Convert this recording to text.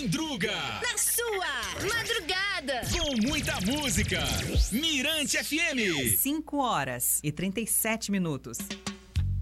Mendruga. Na sua madrugada. Com muita música. Mirante FM. 5 horas e 37 minutos.